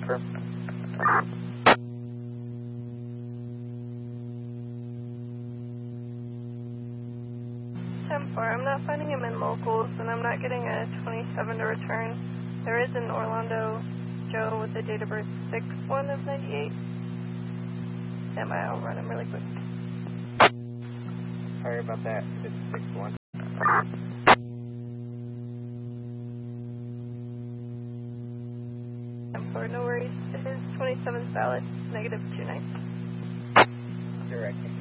confirm. 10-4, I'm not finding him in locals, and I'm not getting a 27 to return. There is an Orlando Joe with a date of birth 6-1 of 98. Stand by, I'll run him really quick. Sorry about that. It's 6-1. No worries. This is 27 valid, -29. Direct.